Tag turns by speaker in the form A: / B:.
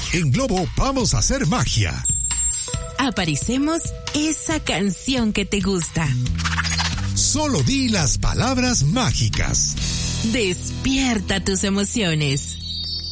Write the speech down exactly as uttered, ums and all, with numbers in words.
A: En Globo vamos a hacer magia.
B: Aparecemos esa canción que te gusta.
A: Solo di las palabras mágicas.
B: Despierta tus emociones.